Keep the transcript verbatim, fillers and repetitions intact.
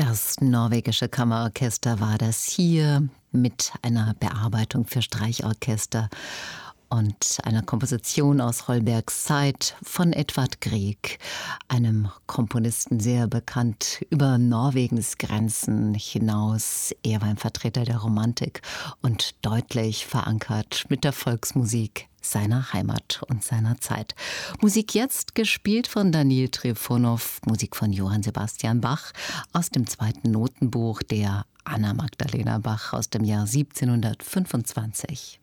Das norwegische Kammerorchester war das hier mit einer Bearbeitung für Streichorchester und einer Komposition aus Holbergs Zeit von Edvard Grieg, einem Komponisten sehr bekannt über Norwegens Grenzen hinaus. Er war ein Vertreter der Romantik und deutlich verankert mit der Volksmusik seiner Heimat und seiner Zeit. Musik jetzt gespielt von Daniil Trifonov, Musik von Johann Sebastian Bach aus dem zweiten Notenbuch der Anna Magdalena Bach aus dem Jahr siebzehnhundertfünfundzwanzig.